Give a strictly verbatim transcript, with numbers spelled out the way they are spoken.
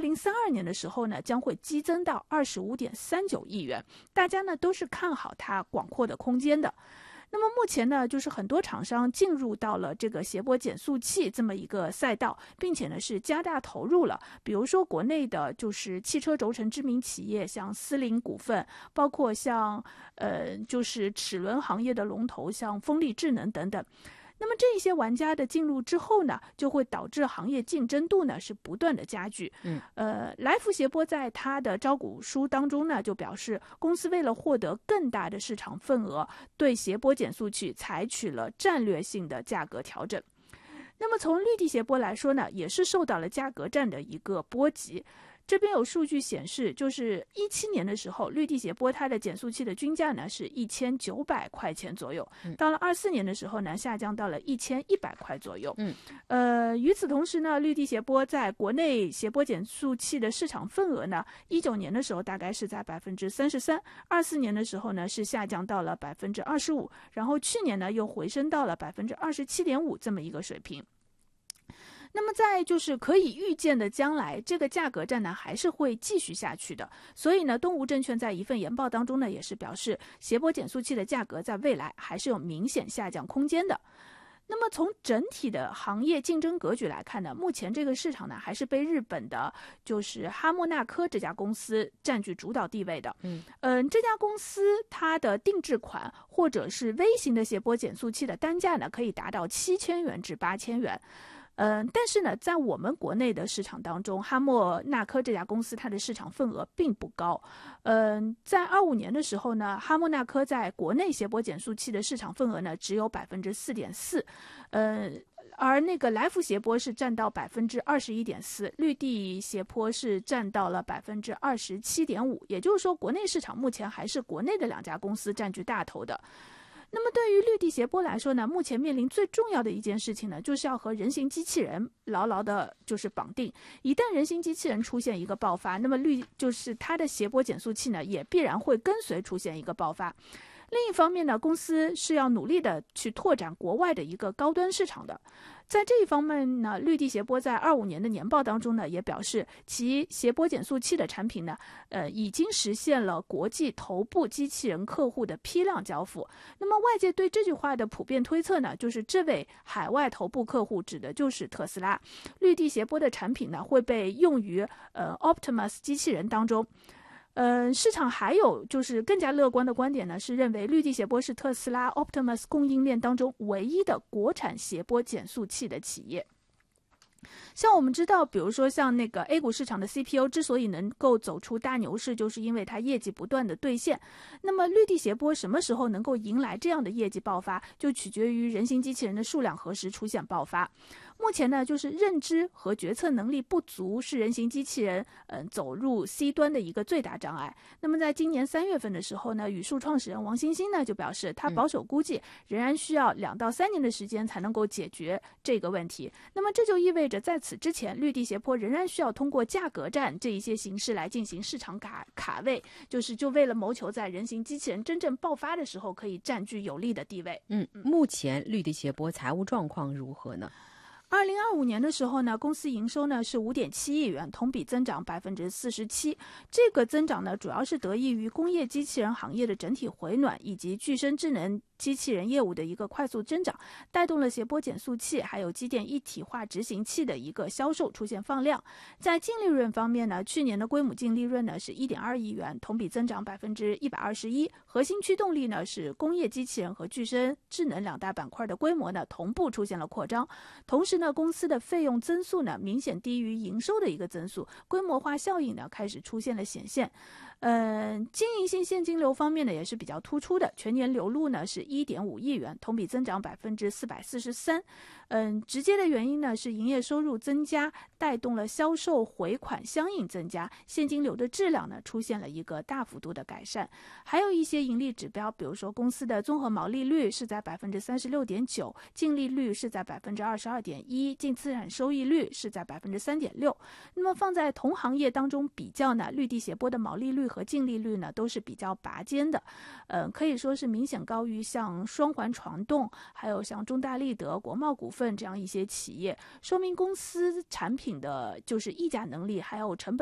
零三二年的时候呢，将会激增到二十五点三九亿元。大家呢都是看好它广阔的空间的。那么目前呢，就是很多厂商进入到了这个谐波减速器这么一个赛道，并且呢是加大投入了。比如说国内的就是汽车轴承知名企业，像思凌股份，包括像呃就是齿轮行业的龙头，像风力智能等等。那么这一些玩家的进入之后呢，就会导致行业竞争度呢是不断的加剧。 嗯， 呃，来福谐波在他的招股书当中呢，就表示公司为了获得更大的市场份额，对谐波减速器采取了战略性的价格调整。那么从绿地谐波来说呢，也是受到了价格战的一个波及。这边有数据显示，就是一七年的时候，绿地谐波它的减速器的均价呢是一千九百块钱左右，到了二四年的时候呢，下降到了一千一百块左右。 嗯， 呃，与此同时呢，绿地谐波在国内谐波减速器的市场份额呢，一九年的时候大概是在百分之三十三，二四年的时候呢是下降到了百分之二十五，然后去年呢又回升到了百分之二十七点五这么一个水平。那么在就是可以预见的将来，这个价格战呢还是会继续下去的。所以呢，东吴证券在一份研报当中呢，也是表示谐波减速器的价格在未来还是有明显下降空间的。那么从整体的行业竞争格局来看呢，目前这个市场呢还是被日本的就是哈莫纳科这家公司占据主导地位的。 嗯嗯，这家公司它的定制款或者是微型的谐波减速器的单价呢，可以达到七千元至八千元。嗯，但是呢，在我们国内的市场当中，哈莫纳科这家公司它的市场份额并不高。嗯，在二五年的时候呢，哈莫纳科在国内谐波减速器的市场份额呢只有百分之四点四，嗯。而那个来福谐波是占到百分之二十一点四，绿地谐波是占到了百分之二十七点五，也就是说，国内市场目前还是国内的两家公司占据大头的。那么对于绿地谐波来说呢，目前面临最重要的一件事情呢，就是要和人形机器人牢牢的就是绑定。一旦人形机器人出现一个爆发，那么绿就是它的谐波减速器呢，也必然会跟随出现一个爆发。另一方面呢，公司是要努力的去拓展国外的一个高端市场的。在这一方面呢，绿地谐波在二五年的年报当中呢，也表示其谐波减速器的产品呢，呃，已经实现了国际头部机器人客户的批量交付。那么外界对这句话的普遍推测呢，就是这位海外头部客户指的就是特斯拉。绿地谐波的产品呢，会被用于呃 Optimus 机器人当中。呃，市场还有就是更加乐观的观点呢，是认为绿地谐波是特斯拉 Optimus 供应链当中唯一的国产谐波减速器的企业。像我们知道，比如说像那个 A 股市场的 C P U 之所以能够走出大牛市，就是因为它业绩不断的兑现。那么绿地谐波什么时候能够迎来这样的业绩爆发，就取决于人形机器人的数量何时出现爆发。目前呢，就是认知和决策能力不足是人形机器人嗯、呃、走入 C 端的一个最大障碍。那么在今年三月份的时候呢，宇树创始人王兴兴呢就表示，他保守估计仍然需要两到三年的时间才能够解决这个问题。那么这就意味着在此之前，绿地谐波仍然需要通过价格战这一些形式来进行市场卡卡位，就是就为了谋求在人形机器人真正爆发的时候可以占据有利的地位。 嗯，目前绿地谐波财务状况如何呢？ 二零二五年的时候呢，公司营收呢是五点七亿元，同比增长百分之四十七。这个增长呢，主要是得益于工业机器人行业的整体回暖，以及具身智能机器人业务的一个快速增长，带动了谐波减速器还有机电一体化执行器的一个销售出现放量。在净利润方面呢，去年的归母净利润呢是一点二亿元，同比增长百分之一百二十一。核心驱动力呢是工业机器人和具身智能两大板块的规模呢同步出现了扩张，同时呢，公司的费用增速呢明显低于营收的一个增速，规模化效应呢开始出现了显现。嗯、呃，经营性现金流方面呢也是比较突出的，全年流入呢是一点五亿元，同比增长百分之四百四十三。嗯，直接的原因呢是营业收入增加，带动了销售回款相应增加，现金流的质量呢出现了一个大幅度的改善。还有一些盈利指标，比如说公司的综合毛利率是在百分之三十六点九，净利率是在百分之二十二点一，净资产收益率是在百分之三点六。那么放在同行业当中比较呢，绿地谐波的毛利率和净利率呢都是比较拔尖的，呃，可以说是明显高于像像双环传动，还有像中大立德、国贸股份这样一些企业，说明公司产品的就是议价能力还有成本